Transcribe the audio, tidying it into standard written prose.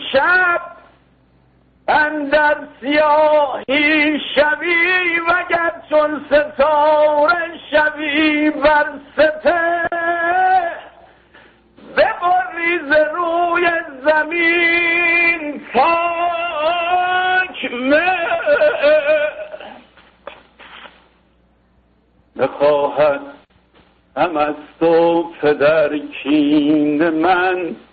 شب اندر سیاهی شوی وگر چون ستاره شوی بر سته ببری ز روی زمین پاک بخواهد هم از تو پدر کین من